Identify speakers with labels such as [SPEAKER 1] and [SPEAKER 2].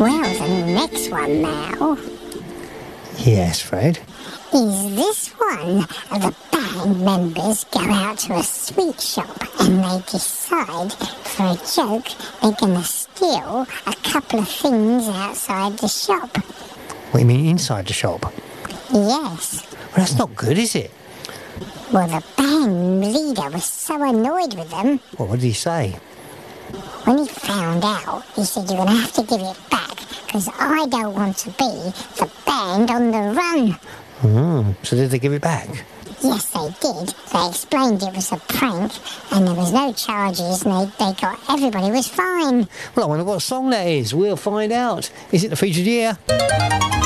[SPEAKER 1] Well, the next one now
[SPEAKER 2] Yes, Fred.
[SPEAKER 1] is this one. The band members go out to a sweet shop and they decide, for a joke, they're going to steal a couple of things outside the shop.
[SPEAKER 2] What, you mean inside the shop?
[SPEAKER 1] Yes.
[SPEAKER 2] Well, that's not good, is it?
[SPEAKER 1] Well, the band leader was so annoyed with them.
[SPEAKER 2] Well, what did he say?
[SPEAKER 1] When he found out, he said, "You're going to have to give it back, because I don't want to be the band on the run."
[SPEAKER 2] So did they give it back?
[SPEAKER 1] Yes, they did. They explained it was a prank, and there was no charges, and everybody was fine.
[SPEAKER 2] Well, I wonder what song that is. We'll find out. Is it the featured year?